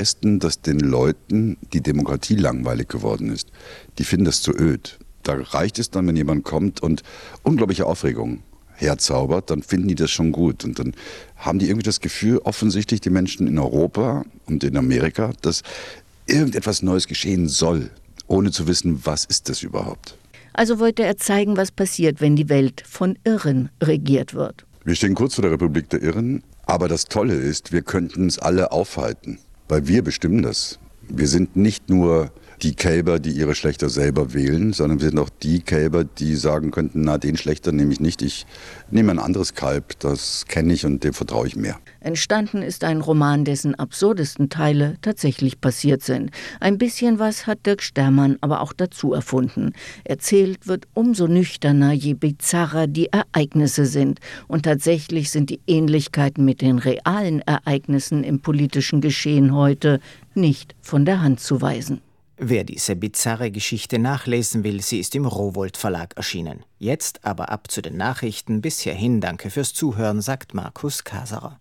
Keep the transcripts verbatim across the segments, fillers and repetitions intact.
besten, dass den Leuten die Demokratie langweilig geworden ist. Die finden das zu öd. Da reicht es dann, wenn jemand kommt und unglaubliche Aufregung herzaubert, dann finden die das schon gut. Und dann haben die irgendwie das Gefühl, offensichtlich die Menschen in Europa und in Amerika, dass irgendetwas Neues geschehen soll, ohne zu wissen, was ist das überhaupt. Also wollte er zeigen, was passiert, wenn die Welt von Irren regiert wird. Wir stehen kurz vor der Republik der Irren, aber das Tolle ist, wir könnten es alle aufhalten, weil wir bestimmen das. Wir sind nicht nur die Kälber, die ihre Schlächter selber wählen, sondern wir sind auch die Kälber, die sagen könnten, na, den Schlächter nehme ich nicht, ich nehme ein anderes Kalb, das kenne ich und dem vertraue ich mehr. Entstanden ist ein Roman, dessen absurdesten Teile tatsächlich passiert sind. Ein bisschen was hat Dirk Stermann aber auch dazu erfunden. Erzählt wird umso nüchterner, je bizarrer die Ereignisse sind. Und tatsächlich sind die Ähnlichkeiten mit den realen Ereignissen im politischen Geschehen heute nicht von der Hand zu weisen. Wer diese bizarre Geschichte nachlesen will, sie ist im Rowohlt Verlag erschienen. Jetzt aber ab zu den Nachrichten. Bis hierhin danke fürs Zuhören, sagt Markus Kaserer.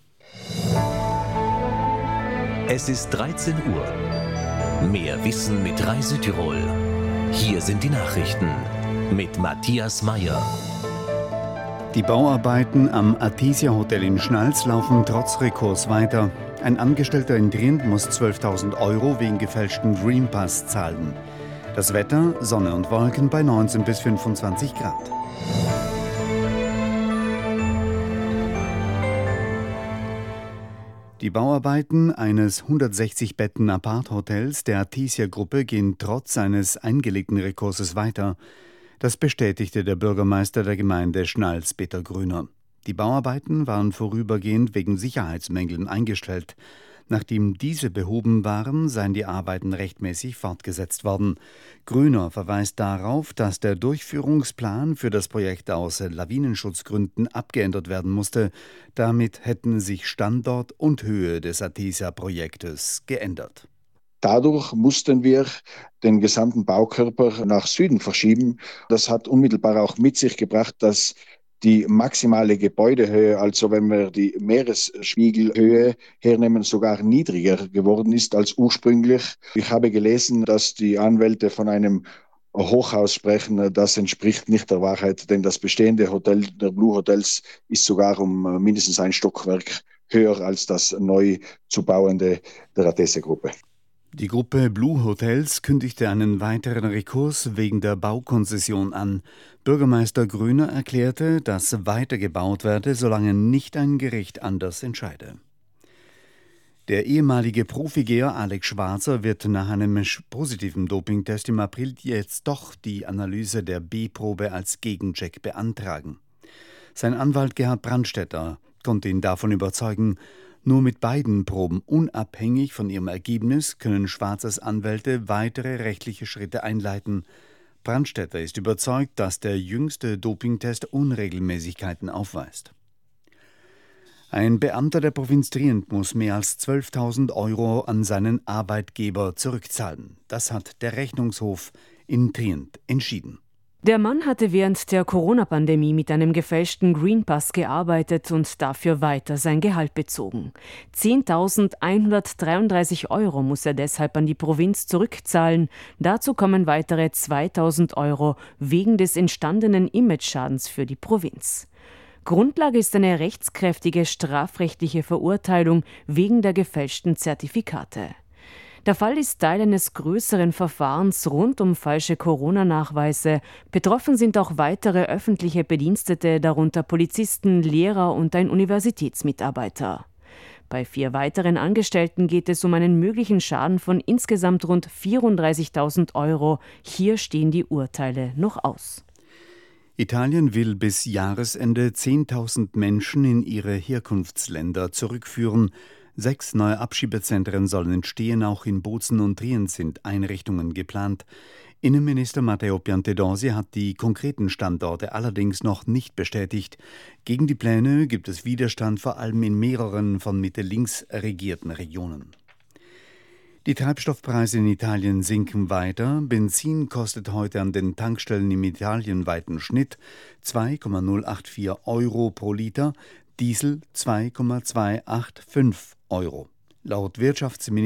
Es ist dreizehn Uhr. Mehr Wissen mit Rai Südtirol. Hier sind die Nachrichten mit Matthias Meyer. Die Bauarbeiten am Artesia Hotel in Schnals laufen trotz Rekurs weiter. Ein Angestellter in Trient muss zwölftausend Euro wegen gefälschten Green Pass zahlen. Das Wetter, Sonne und Wolken bei neunzehn bis fünfundzwanzig Grad. Die Bauarbeiten eines hundertsechzig Betten Apart-Hotels der Artesia-Gruppe gehen trotz eines eingelegten Rekurses weiter. Das bestätigte der Bürgermeister der Gemeinde Schnals, Peter Grüner. Die Bauarbeiten waren vorübergehend wegen Sicherheitsmängeln eingestellt. Nachdem diese behoben waren, seien die Arbeiten rechtmäßig fortgesetzt worden. Grüner verweist darauf, dass der Durchführungsplan für das Projekt aus Lawinenschutzgründen abgeändert werden musste. Damit hätten sich Standort und Höhe des Artesia-Projektes geändert. Dadurch mussten wir den gesamten Baukörper nach Süden verschieben. Das hat unmittelbar auch mit sich gebracht, dass die maximale Gebäudehöhe, also wenn wir die Meeresspiegelhöhe hernehmen, sogar niedriger geworden ist als ursprünglich. Ich habe gelesen, dass die Anwälte von einem Hochhaus sprechen. Das entspricht nicht der Wahrheit, denn das bestehende Hotel der Blue Hotels ist sogar um mindestens ein Stockwerk höher als das neu zu bauende der Artesia-Gruppe. Die Gruppe Blue Hotels kündigte einen weiteren Rekurs wegen der Baukonzession an. Bürgermeister Grüner erklärte, dass weitergebaut werde, solange nicht ein Gericht anders entscheide. Der ehemalige Profigeher Alex Schwarzer wird nach einem positiven Dopingtest im April jetzt doch die Analyse der B-Probe als Gegencheck beantragen. Sein Anwalt Gerhard Brandstätter konnte ihn davon überzeugen, nur mit beiden Proben unabhängig von ihrem Ergebnis können Schwarzers Anwälte weitere rechtliche Schritte einleiten. Brandstätter ist überzeugt, dass der jüngste Dopingtest Unregelmäßigkeiten aufweist. Ein Beamter der Provinz Trient muss mehr als zwölftausend Euro an seinen Arbeitgeber zurückzahlen. Das hat der Rechnungshof in Trient entschieden. Der Mann hatte während der Corona-Pandemie mit einem gefälschten Green Pass gearbeitet und dafür weiter sein Gehalt bezogen. zehntausendeinhundertdreiunddreißig Euro muss er deshalb an die Provinz zurückzahlen. Dazu kommen weitere zweitausend Euro wegen des entstandenen Imageschadens für die Provinz. Grundlage ist eine rechtskräftige strafrechtliche Verurteilung wegen der gefälschten Zertifikate. Der Fall ist Teil eines größeren Verfahrens rund um falsche Corona-Nachweise. Betroffen sind auch weitere öffentliche Bedienstete, darunter Polizisten, Lehrer und ein Universitätsmitarbeiter. Bei vier weiteren Angestellten geht es um einen möglichen Schaden von insgesamt rund vierunddreißigtausend Euro. Hier stehen die Urteile noch aus. Italien will bis Jahresende zehntausend Menschen in ihre Herkunftsländer zurückführen. Sechs neue Abschiebezentren sollen entstehen, auch in Bozen und Trient sind Einrichtungen geplant. Innenminister Matteo Piantedosi hat die konkreten Standorte allerdings noch nicht bestätigt. Gegen die Pläne gibt es Widerstand, vor allem in mehreren von Mitte-links regierten Regionen. Die Treibstoffpreise in Italien sinken weiter. Benzin kostet heute an den Tankstellen im italienweiten Schnitt zwei Komma null vier acht Euro pro Liter, Diesel zwei Komma zwei acht fünf Euro. Laut Wirtschaftsminister